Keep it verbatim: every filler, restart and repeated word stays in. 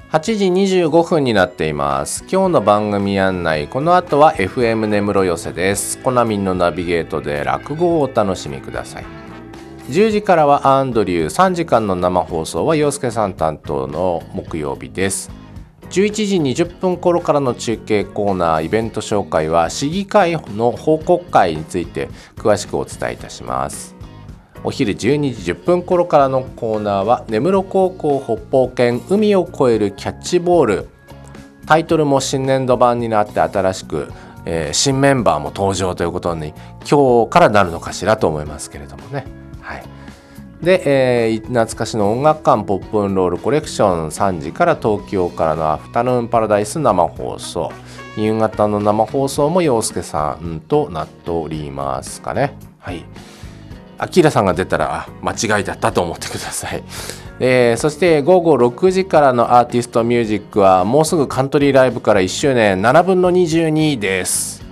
はちじにじゅうごふんになっています。今日の番組案内、この後は エフエム 根室寄せです。コナミンのナビゲートで落語をお楽しみください。じゅうじからはアンドリュー、さんじかんの生放送は陽介さん担当の木曜日です。じゅういちじにじゅっぷん頃からの中継コーナー、イベント紹介は市議会の報告会について詳しくお伝えいたします。お昼じゅうにじじゅっぷん頃からのコーナーは根室高校北方圏海を越えるキャッチボール。タイトルも新年度版になって新しく、えー、新メンバーも登場ということに今日からなるのかしらと思いますけれどもね。はい。で、えー、懐かしの音楽館ポップンロールコレクションさんじから東京からのアフタヌーンパラダイス生放送。夕方の生放送も陽介さんとなっておりますかね。はい。アキラさんが出たら間違いだったと思ってください。えー、そして午後ろくじからのアーティストミュージックはもうすぐカントリーライブからいっしゅうねんななぶんのにじゅうにです。